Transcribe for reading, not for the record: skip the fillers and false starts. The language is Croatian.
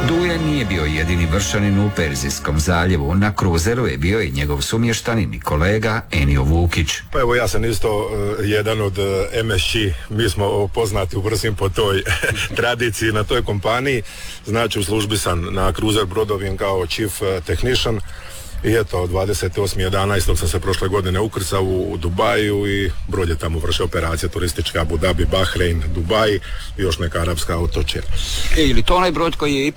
Duje nije bio jedini Vršanin u Perzijskom zaljevu. Na kruzeru je bio i njegov sumještanin i kolega Enio Vukić. Pa evo, ja sam isto jedan od MSC. Mi smo poznati u Vrsin po toj tradiciji na toj kompaniji. Znači, u službi sam na kruzer brodovim kao chief technician. I eto, 28.11. sam se prošle godine ukrcao u Dubaju i brod je tamo vršio operacije turističke Abu Dhabi, Bahrein, Dubai i još neka arapska otočja. Ili to onaj brod koji je